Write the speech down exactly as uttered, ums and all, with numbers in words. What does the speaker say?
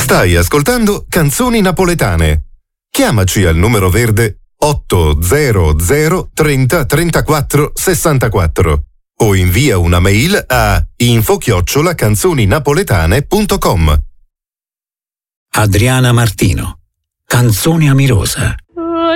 Stai ascoltando Canzoni Napoletane. Chiamaci al numero verde otto zero zero trenta trentaquattro sessantaquattro o invia una mail a info chiocciola canzoninapoletane punto com. Adriana Martino. Canzone amorosa.